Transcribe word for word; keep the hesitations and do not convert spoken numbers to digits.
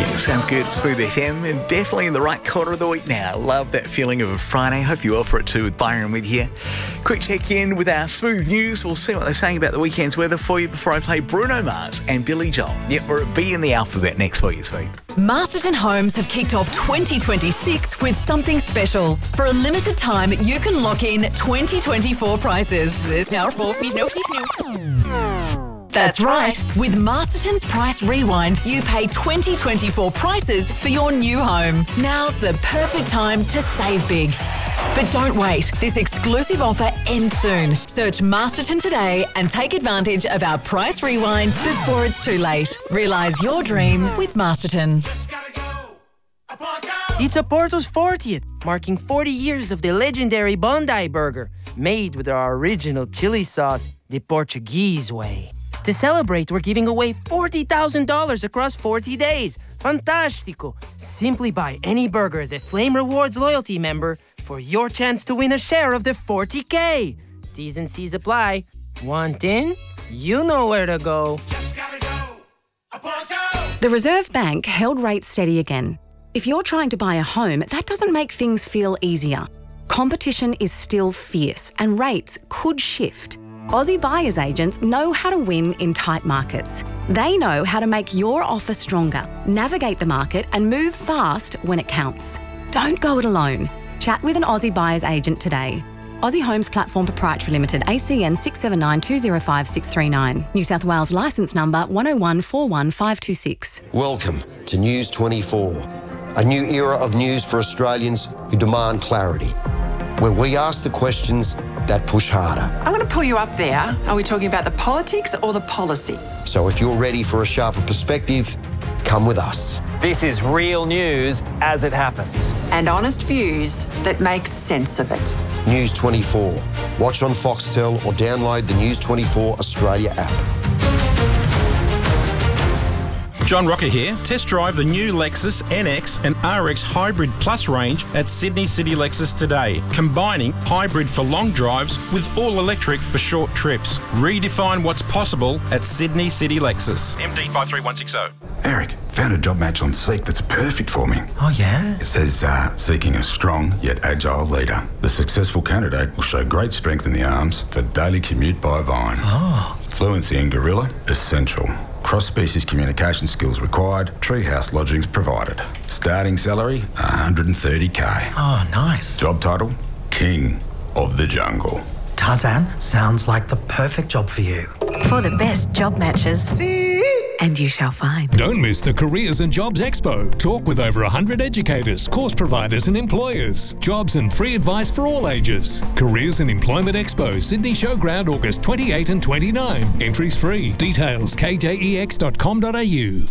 Yeah, sounds good. Smooth F M, and definitely in the right quarter of the week now. Love that feeling of a Friday. Hope you are for it too, with Byron with you. Quick check in with our Smooth News. We'll see what they're saying about the weekend's weather for you before I play Bruno Mars and Billy Joel. Yep, we're at B in the alphabet next for you, sweet. Masterton Homes have kicked off twenty twenty-six with something special. For a limited time, you can lock in twenty twenty-four prices. There's now four feet, no feet, no. That's right. With Masterton's Price Rewind, you pay twenty twenty-four prices for your new home. Now's the perfect time to save big. But don't wait. This exclusive offer ends soon. Search Masterton today and take advantage of our Price Rewind before it's too late. Realise your dream with Masterton. It's Oporto's fortieth, marking forty years of the legendary Bondi Burger, made with our original chili sauce, the Portuguese way. To celebrate, we're giving away forty thousand dollars across forty days. Fantastico! Simply buy any burger as a Flame Rewards loyalty member for your chance to win a share of the forty K. T's and C's apply. Want in? You know where to go. Just gotta go. Oporto! The Reserve Bank held rates steady again. If you're trying to buy a home, that doesn't make things feel easier. Competition is still fierce and rates could shift. Aussie buyers agents know how to win in tight markets. They know how to make your offer stronger, navigate the market and move fast when it counts. Don't go it alone. Chat with an Aussie buyers agent today. Aussie Homes Platform Proprietary Limited, A C N six seven nine two zero five six three nine. New South Wales licence number one oh one four one five two six. Welcome to News twenty-four, a new era of news for Australians who demand clarity, where we ask the questions that push harder. I'm going to pull you up there. Are we talking about the politics or the policy? So if you're ready for a sharper perspective, come with us. This is real news as it happens. And honest views that make sense of it. News twenty-four. Watch on Foxtel or download the News twenty-four Australia app. John Rocker here. Test drive the new Lexus N X and R X Hybrid Plus range at Sydney City Lexus today, combining hybrid for long drives with all-electric for short trips. Redefine what's possible at Sydney City Lexus. M D five three one six zero. Eric, found a job match on Seek that's perfect for me. Oh, yeah? It says, uh, seeking a strong yet agile leader. The successful candidate will show great strength in the arms for daily commute by Vine. Oh. Fluency in Gorilla, essential. Cross-species communication skills required, treehouse lodgings provided. Starting salary, one hundred thirty K. Oh, nice. Job title, King of the Jungle. Tarzan, sounds like the perfect job for you. For the best job matches. And you shall find. Don't miss the Careers and Jobs Expo. Talk with over one hundred educators, course providers and employers. Jobs and free advice for all ages. Careers and Employment Expo, Sydney Showground, August twenty-eighth and twenty-ninth. Entries free. Details k j e x dot com dot a u.